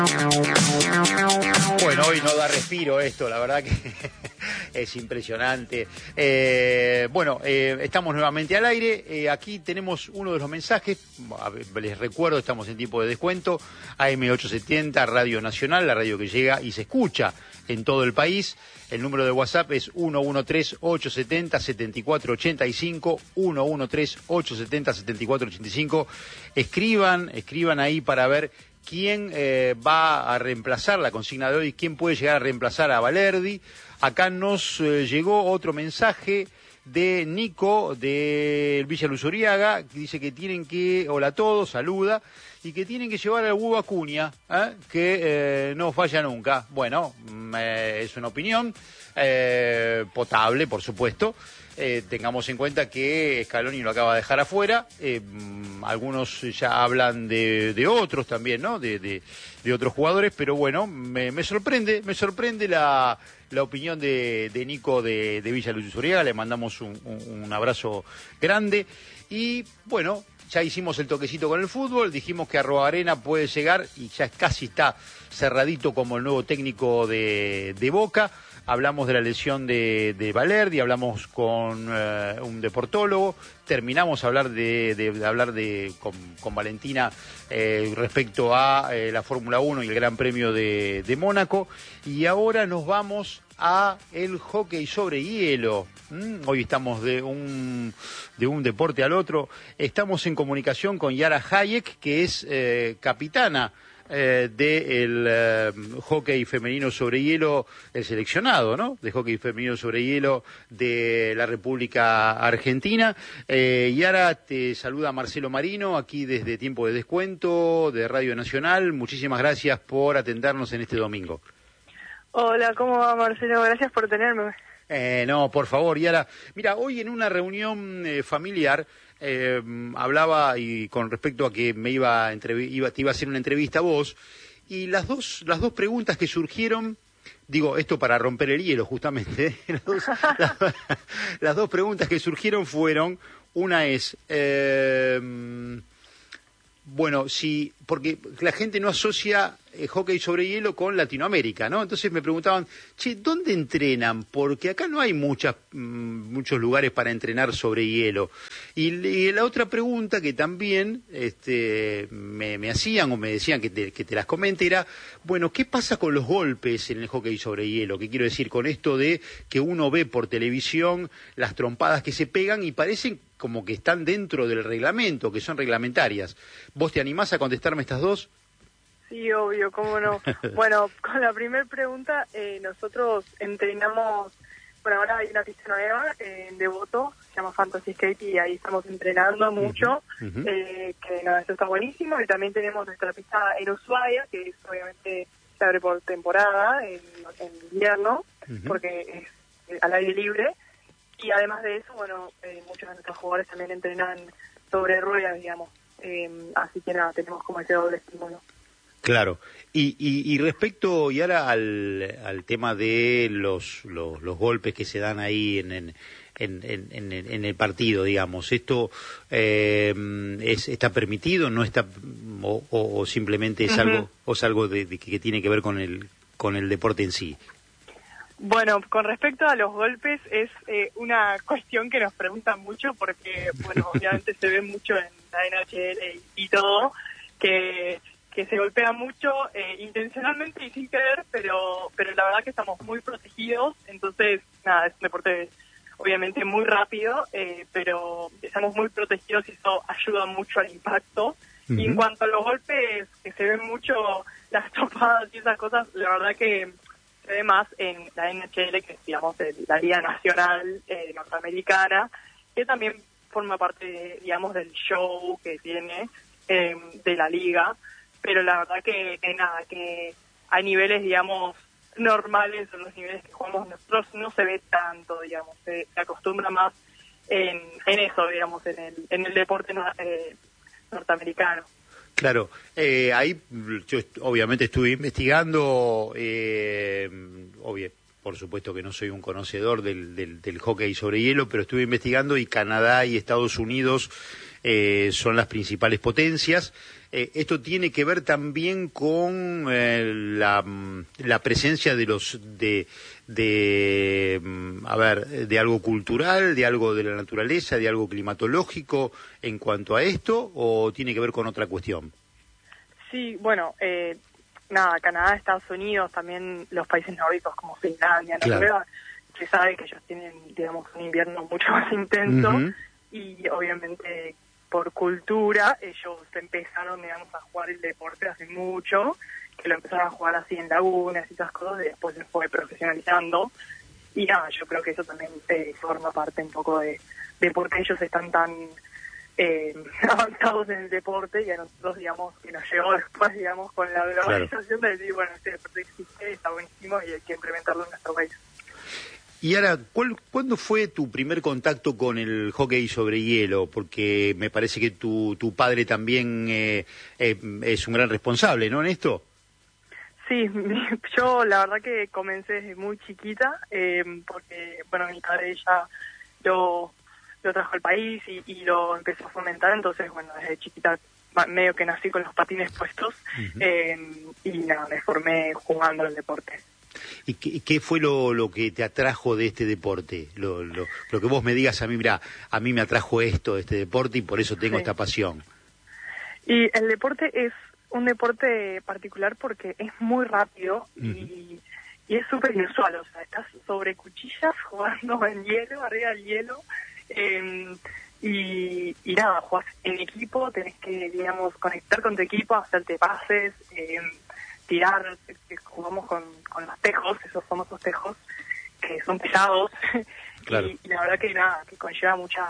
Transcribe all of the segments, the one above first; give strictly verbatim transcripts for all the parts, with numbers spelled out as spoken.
Bueno, hoy no da respiro esto, la verdad que es impresionante. Eh, bueno, eh, estamos nuevamente al aire. Eh, aquí tenemos uno de los mensajes. Les recuerdo, estamos en tiempo de descuento. A M ochocientos setenta, Radio Nacional, la radio que llega y se escucha en todo el país. El número de WhatsApp es uno uno tres, ochocientos setenta, setenta y cuatro ochenta y cinco, uno uno tres, ochocientos setenta, setenta y cuatro ochenta y cinco. Escriban, escriban ahí para ver quién eh, va a reemplazar la consigna de hoy, quién puede llegar a reemplazar a Valerdi. Acá nos eh, llegó otro mensaje de Nico de Villa Luz Uriaga, que dice que tienen que, hola a todos, saluda, y que tienen que llevar al huevo Acuña, ¿eh? que eh, no falla nunca. Bueno, eh, es una opinión eh, potable, por supuesto. Eh, tengamos en cuenta que Scaloni lo acaba de dejar afuera. Eh, algunos ya hablan de, de otros también, ¿no? De, de, de otros jugadores, pero bueno, me, me sorprende, me sorprende la, la opinión de, de Nico de, de Villa Luz Uriaga. Le mandamos un, un, un abrazo grande. Y bueno, ya hicimos el toquecito con el fútbol, dijimos que Arruabarrena puede llegar y ya casi está cerradito como el nuevo técnico de, de Boca. Hablamos de la lesión de, de Valerdi, hablamos con uh, un deportólogo, terminamos a hablar de, de, de hablar de con, con Valentina eh, respecto a eh, la Fórmula uno y el Gran Premio de, de Mónaco, y ahora nos vamos a el hockey sobre hielo. ¿Mm? Hoy estamos de un de un deporte al otro. Estamos en comunicación con Yara Hayek, que es eh, capitana Eh, del eh, hockey femenino sobre hielo, el seleccionado, ¿no? De hockey femenino sobre hielo de la República Argentina. Eh, y ahora te saluda Marcelo Marino, aquí desde Tiempo de Descuento, de Radio Nacional. Muchísimas gracias por atendernos en este domingo. Hola, ¿cómo va, Marcelo? Gracias por tenerme. Eh, no, por favor, Yara. Mira, hoy en una reunión eh, familiar eh, hablaba y con respecto a que me iba a entrev- iba, te iba a hacer una entrevista a vos, y las dos las dos preguntas que surgieron, digo, esto para romper el hielo justamente, ¿eh? las, dos, las, las dos preguntas que surgieron fueron, una es, eh, bueno, si, porque la gente no asocia eh, hockey sobre hielo con Latinoamérica, ¿no? Entonces me preguntaban, che, ¿dónde entrenan? Porque acá no hay muchas, mmm, muchos lugares para entrenar sobre hielo. Y, y la otra pregunta que también este, me, me hacían o me decían que te, que te las comente era, bueno, ¿qué pasa con los golpes en el hockey sobre hielo? ¿Qué quiero decir con esto de que uno ve por televisión las trompadas que se pegan y parecen como que están dentro del reglamento, que son reglamentarias? ¿Vos te animás a contestarme estas dos? Sí, obvio, cómo no. Bueno, con la primera pregunta, eh, nosotros entrenamos, bueno, ahora hay una pista nueva eh, en Devoto, se llama Fantasy Skate, y ahí estamos entrenando mucho, uh-huh. eh, que no, eso está buenísimo. Y también tenemos nuestra pista en Ushuaia, que es, obviamente se abre por temporada, en, en invierno, uh-huh. porque es eh, al aire libre. Y además de eso, bueno, eh, muchos de nuestros jugadores también entrenan sobre ruedas, digamos. Eh, así que nada, tenemos como ese doble estímulo. Claro. Y, y, y respecto, y ahora al, al tema de los, los, los golpes que se dan ahí en, en, en, en, en el partido, digamos, ¿esto eh, es, está permitido, no está, o, o, o simplemente es uh-huh. algo, o es algo de, de que tiene que ver con el, con el deporte en sí? Bueno, con respecto a los golpes, es eh, una cuestión que nos preguntan mucho porque, bueno, obviamente se ve mucho en la N H L y, y todo, que, que se golpea mucho eh, intencionalmente y sin querer, pero, pero la verdad que estamos muy protegidos. Entonces, nada, es un deporte obviamente muy rápido, eh, pero estamos muy protegidos y eso ayuda mucho al impacto. Uh-huh. Y en cuanto a los golpes, que se ven mucho las trompadas y esas cosas, la verdad que se ve más en la N H L, que es, digamos, la Liga Nacional eh, Norteamericana, que también forma parte, de, digamos, del show que tiene eh, de la liga, pero la verdad que, que nada, que a niveles, digamos, normales, o los niveles que jugamos nosotros, no se ve tanto, digamos, se, se acostumbra más en, en eso, digamos, en el, en el deporte eh, norteamericano. Claro, eh, ahí yo obviamente estuve investigando, eh, obvio, por supuesto que no soy un conocedor del, del, del hockey sobre hielo, pero estuve investigando y Canadá y Estados Unidos eh, son las principales potencias. Eh, esto tiene que ver también con eh, la, la presencia de los de, de a ver de algo cultural, de algo de la naturaleza, de algo climatológico en cuanto a esto, o tiene que ver con otra cuestión. Sí, bueno, eh, nada, Canadá, Estados Unidos, también los países nórdicos como Finlandia, Noruega, claro. Se sabe que ellos tienen, digamos, un invierno mucho más intenso uh-huh. y obviamente por cultura ellos empezaron, digamos, a jugar el deporte hace mucho, que lo empezaron a jugar así en lagunas y esas cosas y después se fue profesionalizando y nada, yo creo que eso también eh, forma parte un poco de, de por qué ellos están tan eh, avanzados en el deporte y a nosotros, digamos, que nos llegó después, digamos, con la globalización claro. de decir, bueno, este deporte existe, está buenísimo y hay que implementarlo en nuestro país. Y ahora, ¿cuál, ¿cuándo fue tu primer contacto con el hockey sobre hielo? Porque me parece que tu, tu padre también eh, eh, es un gran responsable, ¿no, en esto? Sí, yo la verdad que comencé desde muy chiquita, eh, porque, bueno, mi padre ya lo, lo trajo al país y, y lo empezó a fomentar, entonces, bueno, desde chiquita medio que nací con los patines puestos uh-huh. eh, y nada, me formé jugando al deporte. ¿Y qué, qué fue lo, lo que te atrajo de este deporte? Lo, lo, lo que vos me digas a mí, mira, a mí me atrajo esto, este deporte, y por eso tengo sí. esta pasión. Y el deporte es un deporte particular porque es muy rápido uh-huh. y, y es súper inusual. O sea, estás sobre cuchillas jugando en hielo, arriba del hielo, eh, y, y nada, jugás en equipo, tenés que, digamos, conectar con tu equipo, hacerte pases, eh, tirar, jugamos con, con los tejos, esos famosos tejos, que son pesados, claro. y, y la verdad que nada, que conlleva mucha,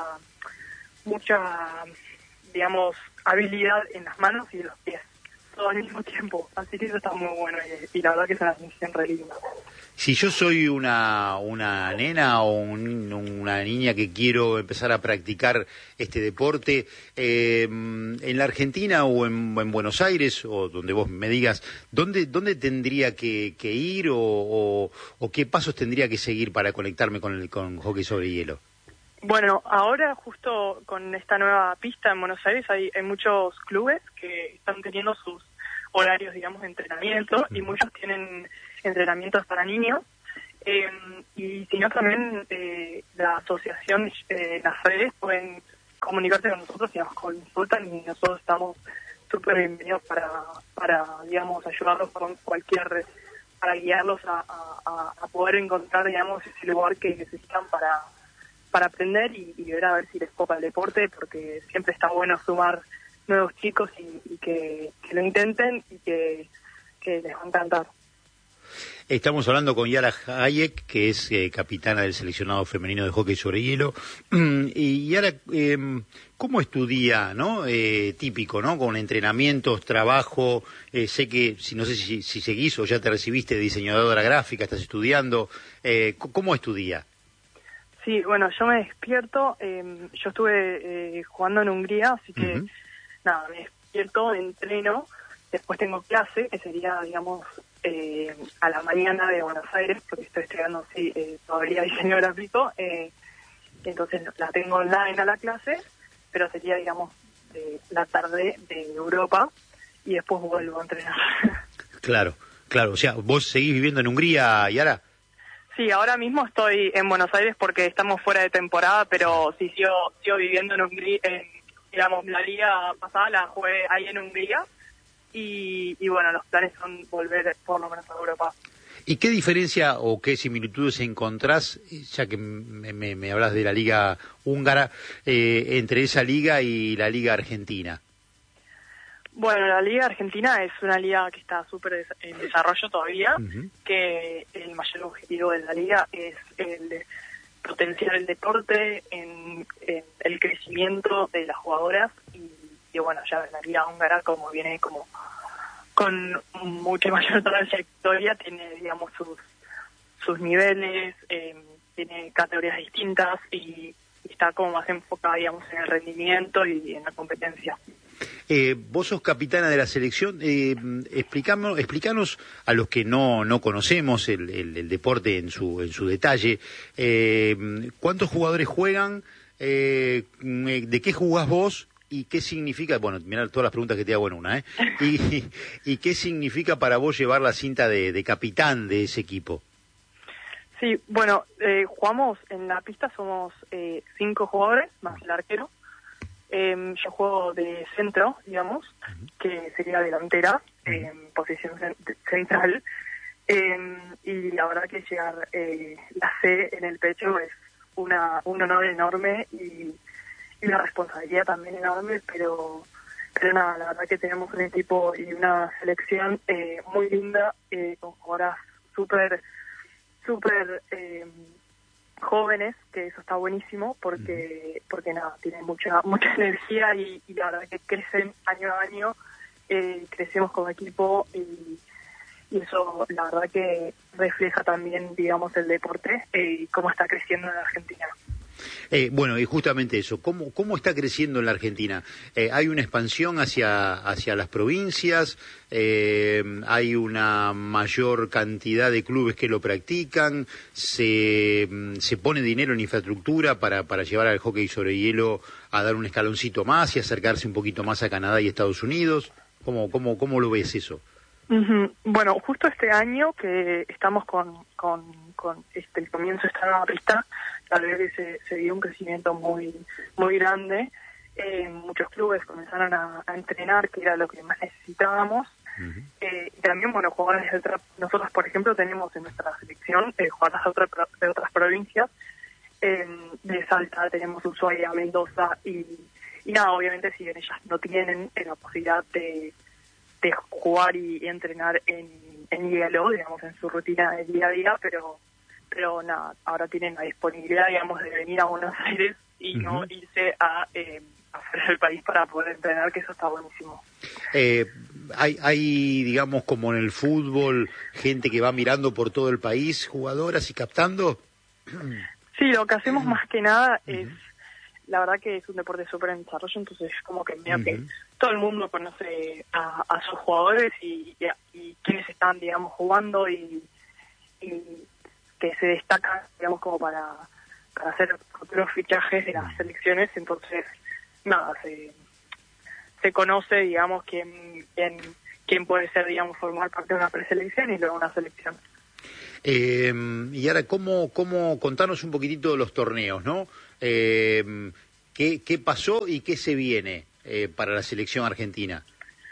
mucha, digamos, habilidad en las manos y en los pies, todo al mismo tiempo, así que eso está muy bueno, y, y la verdad que es una sensación re linda. Si yo soy una una nena o un, una niña que quiero empezar a practicar este deporte, eh, en la Argentina o en, en Buenos Aires, o donde vos me digas, ¿dónde dónde tendría que, que ir o, o, o qué pasos tendría que seguir para conectarme con el con hockey sobre hielo? Bueno, ahora justo con esta nueva pista en Buenos Aires hay, hay muchos clubes que están teniendo sus horarios, digamos, de entrenamiento uh-huh. y muchos tienen entrenamientos para niños eh, y si no también eh, la asociación, eh, las redes pueden comunicarse con nosotros y nos consultan y nosotros estamos súper bienvenidos para, para, digamos, ayudarlos con cualquier, para guiarlos a, a, a poder encontrar, digamos, ese lugar que necesitan para, para aprender y, y ver a ver si les copa el deporte, porque siempre está bueno sumar nuevos chicos y, y que, que lo intenten y que, que les va a encantar. Estamos hablando con Yara Hayek, que es eh, capitana del seleccionado femenino de hockey sobre hielo. Y Yara, eh, ¿cómo es tu día, no? Eh, típico, ¿no? Con entrenamientos, trabajo. Eh, sé que, si no sé si, si seguís o ya te recibiste de diseñadora gráfica, estás estudiando. Eh, ¿Cómo es tu día? Sí, bueno, yo me despierto. Eh, yo estuve eh, jugando en Hungría, así que uh-huh. nada, me despierto, entreno. Después tengo clase, que sería, digamos, eh, a la mañana de Buenos Aires, porque estoy estudiando sí, eh, todavía diseño gráfico, eh, entonces la tengo online a la clase, pero sería, digamos, eh, la tarde de Europa, y después vuelvo a entrenar. Claro, claro, o sea, ¿vos seguís viviendo en Hungría, Yara? Sí, ahora mismo estoy en Buenos Aires porque estamos fuera de temporada, pero sí sigo, sigo viviendo en Hungría, en, digamos, la liga pasada la jugué ahí en Hungría, Y, y bueno, los planes son volver por lo menos a Europa. ¿Y qué diferencia o qué similitudes encontrás, ya que me, me, me hablas de la liga húngara, eh, entre esa liga y la liga argentina? Bueno, la liga argentina es una liga que está súper en desarrollo todavía, uh-huh. que el mayor objetivo de la liga es el de potenciar el deporte, en, en el crecimiento de las jugadoras y y bueno, ya la liga húngara, como viene como con mucha mayor trayectoria, tiene, digamos, sus sus niveles, eh, tiene categorías distintas y, y está como más enfocada, digamos, en el rendimiento y en la competencia. Eh, vos sos capitana de la selección, eh, explicamos, explícanos a los que no no conocemos el, el, el deporte en su en su detalle, eh, ¿cuántos jugadores juegan? Eh, ¿de qué jugás vos? y qué significa, bueno, mirá todas las preguntas que te hago en una, ¿eh? Y, y qué significa para vos llevar la cinta de, de capitán de ese equipo. Sí, bueno, eh, jugamos en la pista, somos eh, cinco jugadores, más el arquero. Eh, yo juego de centro, digamos, uh-huh. que sería delantera, uh-huh. en posición central. Eh, y la verdad que llegar eh, la C en el pecho es una un honor enorme y, y una responsabilidad también enorme, pero pero nada, la verdad que tenemos un equipo y una selección eh, muy linda, eh, con jugadoras súper súper eh, jóvenes, que eso está buenísimo porque uh-huh. porque nada, tienen mucha mucha energía y, y la verdad que crecen año a año, eh, crecemos como equipo y y eso la verdad que refleja también, digamos, el deporte eh, y cómo está creciendo en la Argentina. Eh, bueno, y justamente eso, ¿cómo, cómo está creciendo en la Argentina? Eh, ¿Hay una expansión hacia, hacia las provincias? Eh, ¿Hay una mayor cantidad de clubes que lo practican? ¿Se, se pone dinero en infraestructura para, para llevar al hockey sobre hielo a dar un escaloncito más y acercarse un poquito más a Canadá y Estados Unidos? ¿Cómo, cómo, cómo lo ves eso? Uh-huh. Bueno, justo este año que estamos con, con, con este, el comienzo de esta nueva pista, tal vez se, se dio un crecimiento muy muy grande. Eh, muchos clubes comenzaron a, a entrenar, que era lo que más necesitábamos. Uh-huh. Eh, y también, bueno, jugadores de otras, nosotros, por ejemplo, tenemos en nuestra selección eh, jugadores de, otra, de otras provincias. Eh, de Salta tenemos Ushuaia, Mendoza y, y nada, obviamente, si bien ellas no tienen eh, la posibilidad de de jugar y, y entrenar en, en hielo, digamos, en su rutina de día a día, pero pero nada, ahora tienen la disponibilidad, digamos, de venir a Buenos Aires y uh-huh. no irse a eh, afuera del país para poder entrenar, que eso está buenísimo. Eh, hay, hay, digamos, como en el fútbol, gente que va mirando por todo el país, jugadoras y captando. Sí, lo que hacemos uh-huh. más que nada es, uh-huh. la verdad que es un deporte súper en desarrollo, entonces como que veo uh-huh. que todo el mundo conoce a, a sus jugadores y, y, y quienes están, digamos, jugando y, y que se destacan, digamos, como para, para hacer futuros fichajes de las selecciones. Entonces, nada, se, se conoce, digamos, quién, quién, quién puede ser, digamos, formar parte de una preselección y luego una selección. Eh, y ahora, ¿cómo, cómo contarnos un poquitito de los torneos, ¿no? Eh, ¿qué, ¿Qué pasó y qué se viene eh, para la selección argentina?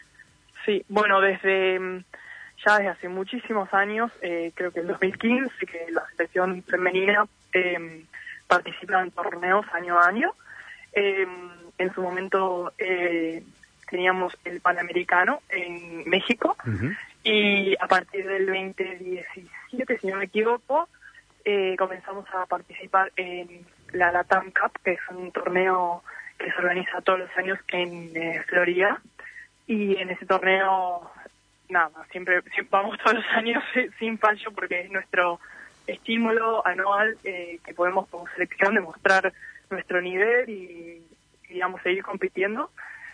Sí, bueno, desde ya desde hace muchísimos años, eh, creo que en dos mil quince, que la selección femenina eh, participa en torneos año a año. Eh, en su momento eh, teníamos el Panamericano en México, uh-huh. y a partir del veinte diecisiete, si no me equivoco, eh, comenzamos a participar en la LATAM Cup, que es un torneo que se organiza todos los años en eh, Florida, y en ese torneo, nada, siempre, siempre vamos todos los años sin fallo porque es nuestro estímulo anual, eh, que podemos como selección demostrar nuestro nivel y, digamos, seguir compitiendo.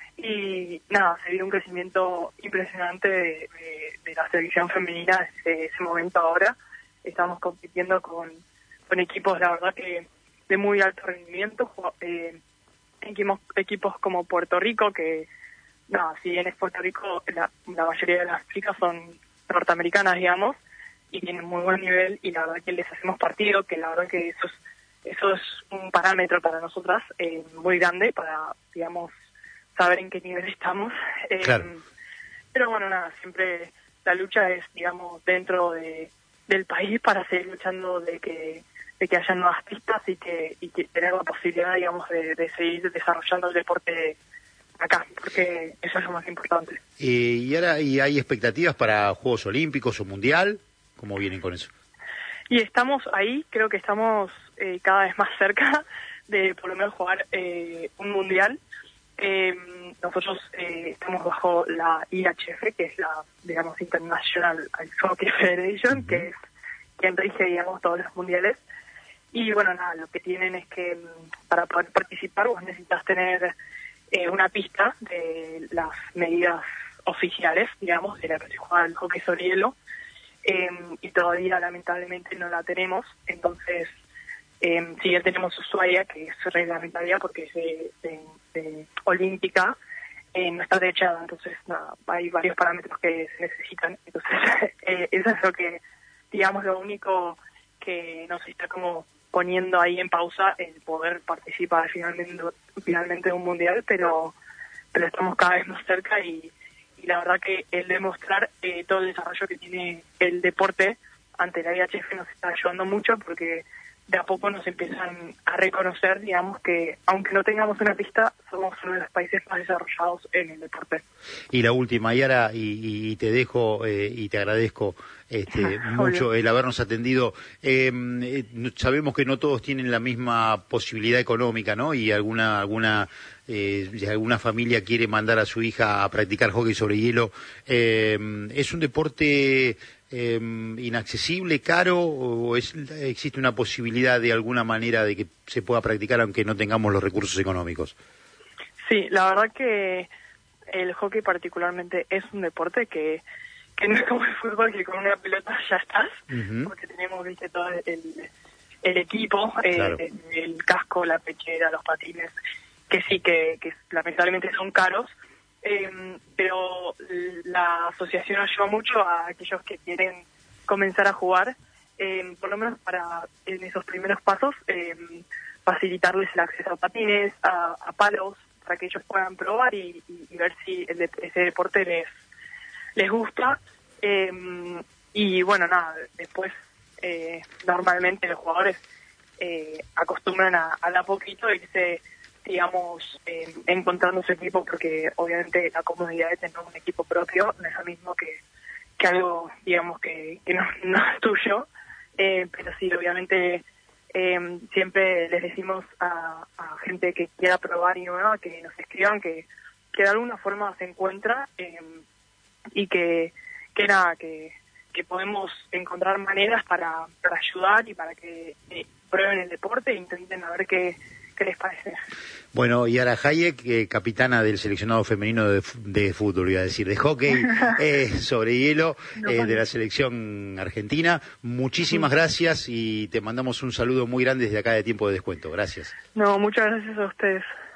Y nada, se vio un crecimiento impresionante de, de, de la selección femenina desde ese momento ahora. Estamos compitiendo con, con equipos, la verdad que de muy alto rendimiento, eh, equipos, equipos como Puerto Rico, que no, si bien es Puerto Rico, la, la mayoría de las chicas son norteamericanas, digamos, y tienen muy buen nivel, y la verdad que les hacemos partido, que la verdad que eso es, eso es un parámetro para nosotras eh, muy grande, para, digamos, saber en qué nivel estamos. Eh, claro. Pero bueno, nada, siempre la lucha es, digamos, dentro de del país para seguir luchando de que de que haya nuevas pistas y que, y que tener la posibilidad, digamos, de, de seguir desarrollando el deporte acá, porque eso es lo más importante. Eh, ¿Y ahora y hay expectativas para Juegos Olímpicos o Mundial? ¿Cómo vienen con eso? Y estamos ahí, creo que estamos eh, cada vez más cerca de por lo menos jugar eh, un Mundial. Eh, nosotros eh, estamos bajo la I H F, que es la, digamos, International Ice Hockey Federation, uh-huh. que es quien rige, digamos, todos los mundiales. Y bueno, nada, lo que tienen es que para poder participar vos necesitas tener eh, una pista de las medidas oficiales, digamos, de la que se juega el hockey sobre hielo, eh, y todavía lamentablemente no la tenemos. Entonces, Eh, si bien tenemos Ushuaia, que es reglamentaria porque es de, de, de olímpica, eh, no está techada, entonces nada, hay varios parámetros que se necesitan. Entonces, eh, eso es lo que, digamos, lo único que nos está como poniendo ahí en pausa el poder participar finalmente, finalmente de un mundial, pero, pero estamos cada vez más cerca y, y la verdad que el demostrar eh, todo el desarrollo que tiene el deporte ante la I H F nos está ayudando mucho porque de a poco nos empiezan a reconocer, digamos, que aunque no tengamos una pista, somos uno de los países más desarrollados en el deporte. Y la última, Yara, y, y te dejo eh, y te agradezco este, mucho el habernos atendido. Eh, eh, sabemos que no todos tienen la misma posibilidad económica, ¿no? Y alguna alguna eh, si alguna familia quiere mandar a su hija a practicar hockey sobre hielo. Eh, ¿Es un deporte eh, inaccesible, caro, o es, existe una posibilidad de alguna manera de que se pueda practicar aunque no tengamos los recursos económicos? Sí, la verdad que el hockey particularmente es un deporte que, que no es como el fútbol, que con una pelota ya estás, uh-huh. porque tenemos, viste, todo el, el equipo, claro. eh, el casco, la pechera, los patines, que sí, que, que lamentablemente son caros, eh, pero la asociación ayuda mucho a aquellos que quieren comenzar a jugar, eh, por lo menos para en esos primeros pasos, eh, facilitarles el acceso a patines, a, a palos, para que ellos puedan probar y, y, y ver si el de, ese deporte les les gusta. Eh, y bueno, nada, después eh, normalmente los jugadores eh, acostumbran a, a la poquito irse, digamos, eh, encontrando su equipo, porque obviamente la comodidad de tener un equipo propio no es lo mismo que, que algo, digamos, que, que no, no es tuyo, eh, pero sí, obviamente eh, siempre les decimos a, a gente que quiera probar y nueva que nos escriban, que, que de alguna forma se encuentra eh, y que, que nada, que, que podemos encontrar maneras para, para ayudar y para que eh, prueben el deporte e intenten a ver qué, qué les parece. Bueno, Yara Hayek, eh, capitana del seleccionado femenino de, de fútbol, iba a decir, de hockey eh, sobre hielo no, eh, de la selección argentina. Muchísimas sí. gracias y te mandamos un saludo muy grande desde acá de Tiempo de Descuento. Gracias. No, muchas gracias a ustedes.